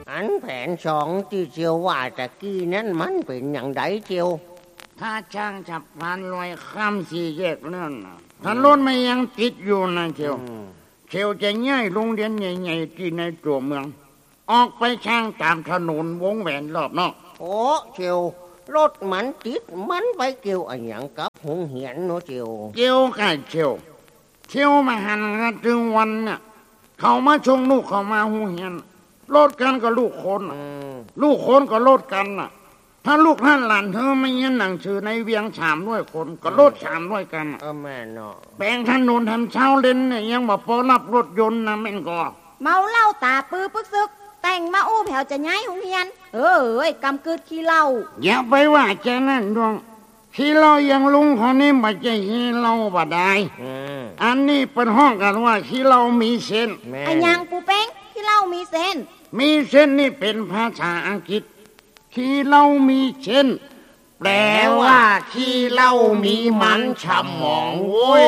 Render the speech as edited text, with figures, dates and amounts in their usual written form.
อันแผนสองที่เจียวว่าตะกี้นั้นมันเป็นอย่างไรเจียวถ้าช่างจับพันลอยข้ามสี่แยกเลื่อนถ้ารถไม่ยังติดอยู่นะเชียวจะย้ายโรงเรียนใหญ่ๆที่ในตัวเมืองออกไปช่างตามถนนวงแหวนรอบนอกโอ้เจียวรถมันติดมันไปเกี่ยวอะไรอย่างกับหงเหียนเนาะเจียวกันเชียวมาหันกันถึงวันน่ะเขามาชงลูกเขามาหูเหียนรถกันก็ลูกคนลูกคนก็รถกันน่ะถ้าลูกท่านหลานเธอไม่ยันหนังสือในเวียงสามด้วยคนก็รถสามด้วยกันแม่เนาะแปลงถนนทำเช้าเล่นเนี่ยยังบอกพอรับรถยนต์นะแม่นก็เมาเหล้าตาปื้อปึกซึกแต่งมาอู้แผวจะย้ายหงเฮียนกำกึดขี้เหล้าอย่าไปว่าแค่นั้นดวงขี้เหล้ายังลุงคนนี้ไม่ใช่ขี้เหล้าบ่ได้อันนี้เป็นห้องกันว่าขี้เหล้ามีเส้นไอ้ยังปูเป้งขี้เหล้ามีเส้นนี่เป็นภาษาอังกฤษขี้เหล้ามีเส้นแปลว่าขี้เหล้ามีมันฉ่ำหมองโว้ย